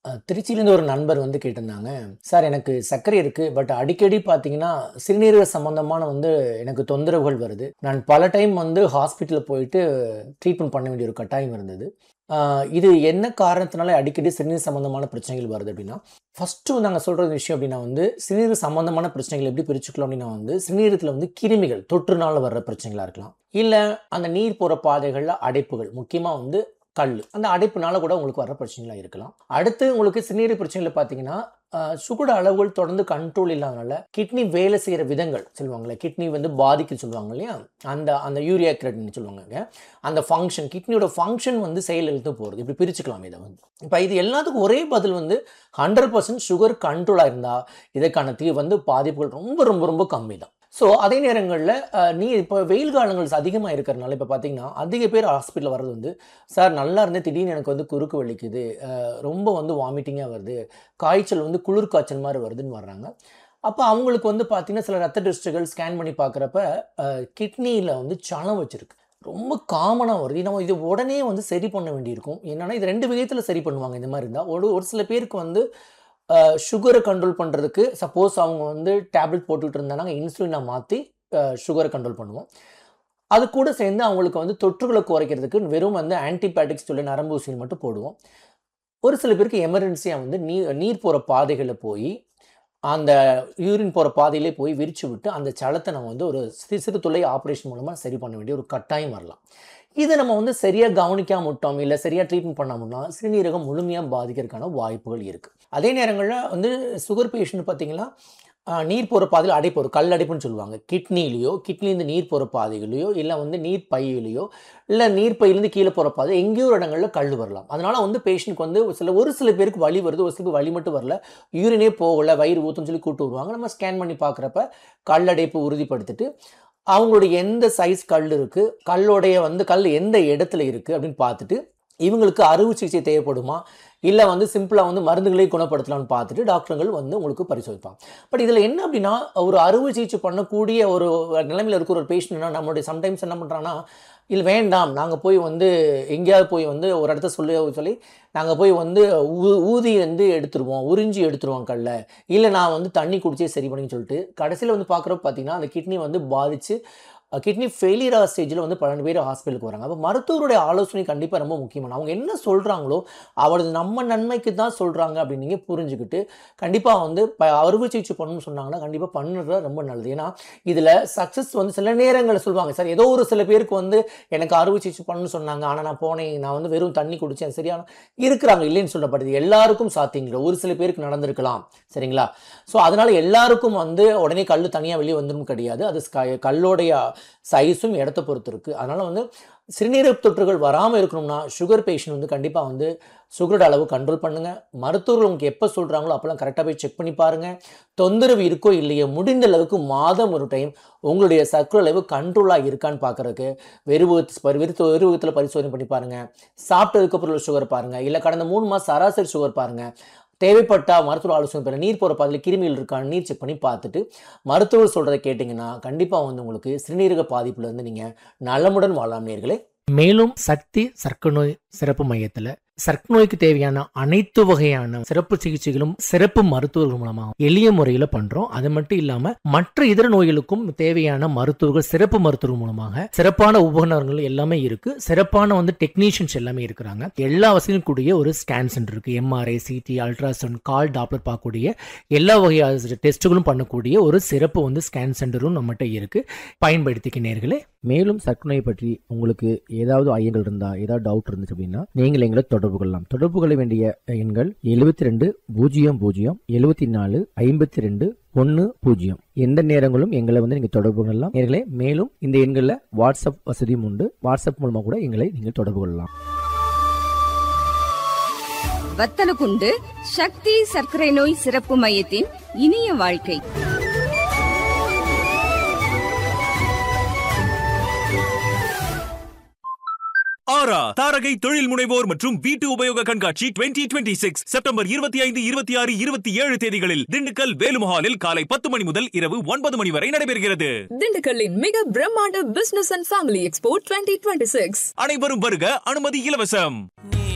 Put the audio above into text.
திருச்சியிலேருந்து ஒரு நண்பர் வந்து கேட்டிருந்தாங்க, சார் எனக்கு சர்க்கரை இருக்குது, பட் அடிக்கடி பார்த்தீங்கன்னா சிறுநீரக சம்மந்தமான வந்து எனக்கு தொந்தரவுகள் வருது. நான் பல டைம் வந்து ஹாஸ்பிட்டலில் போயிட்டு ட்ரீட்மெண்ட் பண்ண வேண்டிய ஒரு கட்டாயம் இருந்தது. இது என்ன காரணத்தினால அடிக்கடி சிறுநீர் சம்மந்தமான பிரச்சனைகள் வருது அப்படின்னா, ஃபஸ்ட்டு நாங்கள் சொல்கிற விஷயம் அப்படின்னா வந்து சிறுநீர் சம்மந்தமான பிரச்சனைகள் எப்படி பிரிச்சுக்கலாம் அப்படின்னா வந்து சிறுநீரகத்தில் வந்து கிருமிகள் தொற்றுனால வர்ற பிரச்சனைகளாக இருக்கலாம், இல்லை அந்த நீர் போகிற பாதைகளில் அடைப்புகள், முக்கியமாக வந்து அந்த அடைப்புனால கூட உங்களுக்கு வர பிரச்சனைகளாக இருக்கலாம். அடுத்து உங்களுக்கு சிறுநீரக பிரச்சனைகள் பார்த்தீங்கன்னா சுகர் அளவுகள் தொடர்ந்து கண்ட்ரோல் இல்லாதனால கிட்னி வேலை செய்கிற விதங்கள் சொல்லுவாங்களே, கிட்னி வந்து பாதிக்கு சொல்லுவாங்க இல்லையா, அந்த அந்த யூரியா கிரெட்டின் சொல்லுவாங்க, அந்த ஃபங்க்ஷன் கிட்னியோட ஃபங்க்ஷன் வந்து செயலிழந்து போகிறது. இப்படி பிரிச்சுக்கலாம் இதை வந்து. இப்போ இது எல்லாத்துக்கும் ஒரே பதில் வந்து 100% சுகர் கண்ட்ரோலாக இருந்தால் இதற்கான வந்து பாதிப்புகள் ரொம்ப ரொம்ப ரொம்ப கம்மி தான். ஸோ அதே நேரங்களில் இப்போ வெயில் காலங்கள் அதிகமாக இருக்கிறனால இப்போ பார்த்தீங்கன்னா அதிக பேர் ஹாஸ்பிட்டலில் வர்றது வந்து, சார் நல்லா இருந்தே திடீர்னு எனக்கு வந்து குறுக்கு வலிக்குது, ரொம்ப வந்து வாமிட்டிங்காக வருது, காய்ச்சல் வந்து குளிர் காய்ச்சல் மாதிரி வருதுன்னு வர்றாங்க. அப்போ அவங்களுக்கு வந்து பார்த்தீங்கன்னா சில ரத்த டெஸ்ட்டுகள் ஸ்கேன் பண்ணி பார்க்குறப்ப கிட்னியில் வந்து சலம் வச்சுருக்கு. ரொம்ப காமனாக வருது. நம்ம இது உடனே வந்து சரி பண்ண வேண்டியிருக்கும். என்னென்னா இது 2 விதத்தில் சரி பண்ணுவாங்க. இந்த மாதிரி இருந்தால் ஒரு சில பேருக்கு வந்து சுகரை கண்ட்ரோல் பண்ணுறதுக்கு சப்போஸ் அவங்க வந்து டேப்லெட் போட்டுக்கிட்டு இருந்தாங்கன்னா இன்சுலினை மாற்றி சுகரை கண்ட்ரோல் பண்ணுவோம். அது கூட சேர்ந்து அவங்களுக்கு வந்து தொற்றுகளை குறைக்கிறதுக்கு வெறும் வந்து ஆன்டிபயோட்டிக்ஸ் சொல்லி நரம்பு ஊசிகள் மட்டும் போடுவோம். ஒரு சில பேருக்கு எமர்ஜென்சியாக வந்து நீர் போகிற பாதைகளில் போய் அந்த யூரின் போகிற பாதையிலே போய் விரிச்சு விட்டு அந்த சலத்தை நம்ம வந்து ஒரு சிறு துளை ஆப்ரேஷன் மூலமாக சரி பண்ண வேண்டிய ஒரு கட்டாயம் வரலாம். இதை நம்ம வந்து சரியாக கவனிக்காம விட்டோம், இல்லை சரியாக ட்ரீட்மெண்ட் பண்ணாமோம்னா சிறுநீரகம் முழுமையாக பாதிக்கிறதுக்கான வாய்ப்புகள் இருக்குது. அதே நேரங்களில் வந்து சுகர் பேஷண்ட் பார்த்தீங்கன்னா நீர் போகிற பாதையில் அடைப்பு, ஒரு கல் அடைப்புன்னு சொல்லுவாங்க, கிட்னிலேருந்து நீர் போகிற பாதைகளையோ இல்லை வந்து நீர் பையிலையோ இல்லை நீர் பையிலேருந்து கீழே போகிற பாதை எங்கேயோ ஒரு இடங்களில் கல் வரலாம். அதனால் வந்து பேஷண்ட்க்கு வந்து ஒரு சில பேருக்கு வலி வருது, ஒரு சில பேருக்கு வலி மட்டும் வரல, யூரினே போகலை, வயிறு ஊற்றுன்னு சொல்லி கூப்பிட்டு வருவாங்க. நம்ம ஸ்கேன் பண்ணி பார்க்குறப்ப கல் அடைப்பு உறுதிப்படுத்திட்டு அவங்களுடைய எந்த சைஸ் கல் இருக்குது, கல் எந்த இடத்துல இருக்குது அப்படின்னு பார்த்துட்டு இவங்களுக்கு அறுவை சிகிச்சை தேவைப்படுமா இல்லை வந்து சிம்பிளாக வந்து மருந்துகளே குணப்படுத்தலாம்னு பார்த்துட்டு டாக்டர்கள் வந்து உங்களுக்கு பரிசோதிப்பாங்க. பட் இதில் என்ன அப்படின்னா ஒரு அறுவை சிகிச்சை பண்ணக்கூடிய ஒரு நிலைமையில் இருக்கிற ஒரு பேஷண்ட்னா நம்மளுடைய சம்டைம்ஸ் என்ன பண்ணுறாங்கன்னா, இல்லை வேண்டாம் நாங்கள் போய் வந்து எங்கேயாவது போய் வந்து ஒரு இடத்த சொல்லி நாங்கள் போய் வந்து ஊதி வந்து உறிஞ்சி எடுத்துருவோம் கல்லை, இல்லை நான் வந்து தண்ணி குடிச்சே சரி பண்ணின்னு சொல்லிட்டு கடைசியில் வந்து பார்க்குறப்ப பார்த்தீங்கன்னா அந்த கிட்னி வந்து பாதித்து கிட்னி ஃபெயிலியர் ஆகிற ஸ்டேஜில் வந்து 12 பேர் ஹாஸ்பிட்டலுக்கு வராங்க. அப்போ மருத்துவருடைய ஆலோசனை கண்டிப்பாக ரொம்ப முக்கியமான, அவங்க என்ன சொல்கிறாங்களோ அவரது நம்ம நன்மைக்கு தான் சொல்கிறாங்க அப்படின்னு நீங்கள் புரிஞ்சுக்கிட்டு கண்டிப்பாக வந்து அறுவை சிகிச்சை பண்ணணும்னு சொன்னாங்கன்னா கண்டிப்பாக பண்ணுறது ரொம்ப நல்லது. ஏன்னா இதில் சக்ஸஸ் வந்து சில நேரங்களில் சொல்லுவாங்க, சார் ஏதோ ஒரு சில பேருக்கு வந்து எனக்கு அறுவை சிகிச்சை பண்ணணும்னு சொன்னாங்க, ஆனால் நான் போனேன், நான் வந்து வெறும் தண்ணி குடித்தேன், சரியான இருக்கிறாங்க இல்லைன்னு சொல்லப்படுது. எல்லாருக்கும் சாத்தியங்களோ ஒரு சில பேருக்கு நடந்திருக்கலாம், சரிங்களா? ஸோ அதனால் எல்லாருக்கும் வந்து உடனே கல் தனியாக வெளியே வந்துடும் கிடையாது. அது கல்லோடைய சைஸும் இடத்தை பொறுத்து இருக்குது. அதனால் வந்து சிறுநீரக தொற்றுகள் வராமல் இருக்கணும்னா சுகர் பேஷண்ட் வந்து கண்டிப்பாக வந்து சுகரோட அளவு கண்ட்ரோல் பண்ணுங்கள். மருத்துவர்கள் உங்களுக்கு எப்போ சொல்கிறாங்களோ அப்போல்லாம் கரெக்டாக போய் செக் பண்ணி பாருங்கள். தொந்தரவு இருக்கோ இல்லையோ முடிந்த அளவுக்கு மாதம் ஒரு டைம் உங்களுடைய சர்க்கரை அளவு கண்ட்ரோலாக இருக்கான்னு பார்க்குறதுக்கு வெறுவகத்தில் பரிசோதனை பண்ணி பாருங்கள். சாப்பிட்டதுக்கப்புறம் சுகர் பாருங்கள், இல்லை கடந்த 3 மாதம் சராசரி சுகர் பாருங்கள். தேவைப்பட்டால் மருத்துவ ஆலோசனை பெற நீர் போகிற பாதையில் கிருமிகள் இருக்கான்னு நீர் செக் பண்ணி பார்த்துட்டு மருத்துவர் சொல்கிறத கேட்டிங்கன்னா கண்டிப்பாக வந்து உங்களுக்கு சிறுநீரக பாதிப்புலேருந்து நீங்கள் நலமுடன் வாழலாம் நேயர்களே. மேலும் சக்தி சர்க்கரை நோய் சிறப்பு மையத்தில் சர்க்கரை நோய்க்கு தேவையான அனைத்து வகையான சிறப்பு சிகிச்சைகளும் சிறப்பு மருத்துவர்கள் மூலமாக எளிய முறையில் பண்றோம். அது மட்டும் இல்லாம மற்ற இதர நோய்களுக்கும் தேவையான மருத்துவர்கள் சிறப்பு மருத்துவர்கள் மூலமாக சிறப்பான உபகரணங்கள் எல்லாமே இருக்கு. சிறப்பான வந்து டெக்னீஷியன்ஸ் எல்லாமே இருக்கிறாங்க. எல்லா வசதியும் கூடிய ஒரு ஸ்கேன் சென்டர் இருக்கு. எம்ஆர்ஐ, சிடி, அல்ட்ராசவுண்ட், கால் டாப்லர் பார்க்கக்கூடிய எல்லா வகையான டெஸ்ட்டுகளும் பண்ணக்கூடிய ஒரு சிறப்பு வந்து ஸ்கேன் சென்டரும் நம்மகிட்ட இருக்கு. பயன்படுத்திக்க நேயர்களே. மேலும் சர்க்கரை நோய் பற்றி உங்களுக்கு ஏதாவது ஐயங்கள் இருந்தா, ஏதாவது டவுட் இருந்துச்சு அப்படின்னா நீங்கள் எங்களை தொடர்பு கொள்ளலாம். தொடர்பு கொள்ள வேண்டிய எண்கள் 72 00 74 52 10. எந்த நேரங்களும் எங்களை வந்து நீங்க தொடர்பு கொள்ளலாம் நேயர்களே. மேலும் இந்த எண்களில் வாட்ஸ்அப் வசதியும் உண்டு. வாட்ஸ்அப் மூலமா கூட எங்களை நீங்கள் தொடர்பு கொள்ளலாம். வத்தலகுண்டு சக்தி சர்க்கரை நோய் சிறப்பு மையத்தின் இனிய வாழ்க்கை. ஆரா தாரகை தொழில் முனைவோர் மற்றும் வீட்டு உபயோக கண்காட்சி 2026 செப்டம்பர் 25, 26, 27 தேதிகளில் திண்டுக்கல் வேலுமஹாலில் காலை 10 மணி முதல் இரவு 9 மணி வரை நடைபெறுகிறது. திண்டுக்கல்லின் மிக பிரம்மாண்ட பிசினஸ் அண்ட் ஃபேமிலி எக்ஸ்போ 2026. அனைவரும் வருக, அனுமதி இலவசம்.